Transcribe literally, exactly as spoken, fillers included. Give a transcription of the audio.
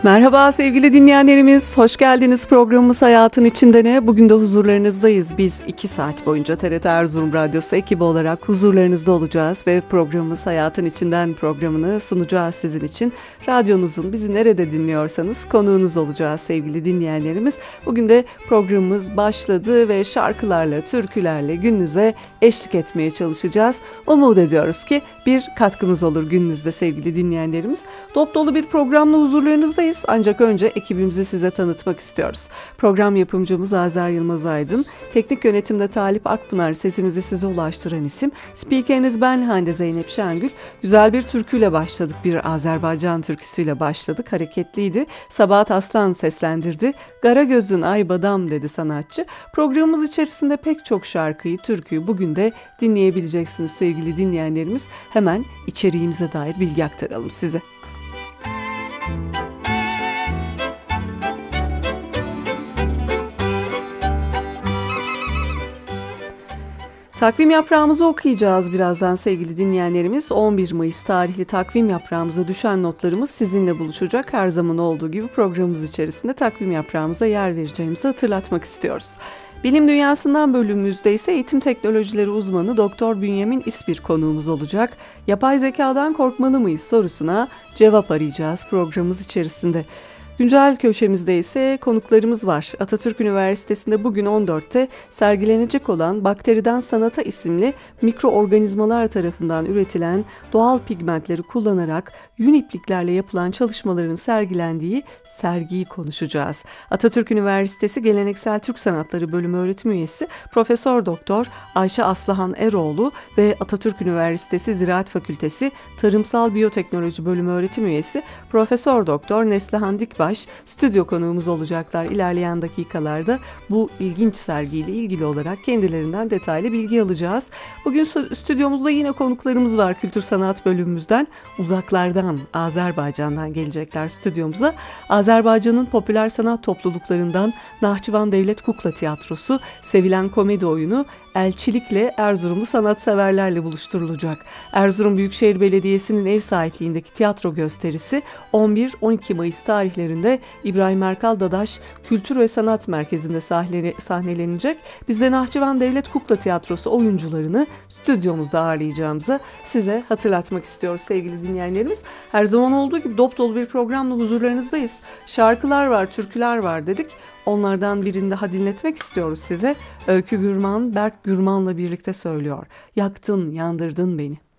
Merhaba sevgili dinleyenlerimiz, hoş geldiniz programımız Hayatın İçinde Ne? Bugün de huzurlarınızdayız. Biz iki saat boyunca T R T Erzurum Radyosu ekibi olarak huzurlarınızda olacağız ve programımız Hayatın İçinden programını sunacağız sizin için. Radyonuzun bizi nerede dinliyorsanız konuğunuz olacağız sevgili dinleyenlerimiz. Bugün de programımız başladı ve şarkılarla, türkülerle gününüze eşlik etmeye çalışacağız. Umut ediyoruz ki bir katkımız olur gününüzde sevgili dinleyenlerimiz. Dop dolu bir programla huzurlarınızdayız. Ancak önce ekibimizi size tanıtmak istiyoruz. Program yapımcımız Azer Yılmaz Aydın, teknik yönetimde Talip Akpınar, sesimizi size ulaştıran isim. Spikeriniz ben Hande Zeynep Şengül. Güzel bir türküyle başladık, bir Azerbaycan türküsüyle başladık. Hareketliydi. Sabahat Aslan seslendirdi. Gara gözün ay badam dedi sanatçı. Programımız içerisinde pek çok şarkıyı, türküyü bugün de dinleyebileceksiniz sevgili dinleyenlerimiz. Hemen içeriğimize dair bilgi aktaralım size. Takvim yaprağımızı okuyacağız birazdan sevgili dinleyenlerimiz. on bir Mayıs tarihli takvim yaprağımıza düşen notlarımız sizinle buluşacak. Her zaman olduğu gibi programımız içerisinde takvim yaprağımıza yer vereceğimizi hatırlatmak istiyoruz. Bilim Dünyası'ndan bölümümüzde ise eğitim teknolojileri uzmanı Doktor Bünyamin İspir konuğumuz olacak. Yapay zekadan korkmalı mıyız sorusuna cevap arayacağız programımız içerisinde. Güncel köşemizde ise konuklarımız var. Atatürk Üniversitesi'nde bugün on dörtte sergilenecek olan Bakteriden Sanata isimli mikroorganizmalar tarafından üretilen doğal pigmentleri kullanarak yün ipliklerle yapılan çalışmaların sergilendiği sergiyi konuşacağız. Atatürk Üniversitesi Geleneksel Türk Sanatları Bölümü öğretim üyesi Profesör Doktor Ayşe Aslıhan Eroğlu ve Atatürk Üniversitesi Ziraat Fakültesi Tarımsal Biyoteknoloji Bölümü öğretim üyesi Profesör Doktor Neslihan Dikbaş stüdyo konuğumuz olacaklar. İlerleyen dakikalarda bu ilginç sergiyle ilgili olarak kendilerinden detaylı bilgi alacağız. Bugün stüdyomuzda yine konuklarımız var kültür sanat bölümümüzden. Uzaklardan, Azerbaycan'dan gelecekler stüdyomuza. Azerbaycan'ın popüler sanat topluluklarından Nahçıvan Devlet Kukla Tiyatrosu, sevilen komedi oyunu Elçilikle Erzurumlu sanatseverlerle buluşturulacak. Erzurum Büyükşehir Belediyesi'nin ev sahipliğindeki tiyatro gösterisi on bir on iki Mayıs tarihlerinde İbrahim Erkal Dadaş Kültür ve Sanat Merkezi'nde sahne, sahnelenecek. Biz de Nahçıvan Devlet Kukla Tiyatrosu oyuncularını stüdyomuzda ağırlayacağımızı size hatırlatmak istiyoruz sevgili dinleyenlerimiz. Her zaman olduğu gibi dop dolu bir programla huzurlarınızdayız. Şarkılar var, türküler var dedik. Onlardan birini daha dinletmek istiyoruz size. Öykü Gürman, Berk Gürman'la birlikte söylüyor. Yaktın, yandırdın beni.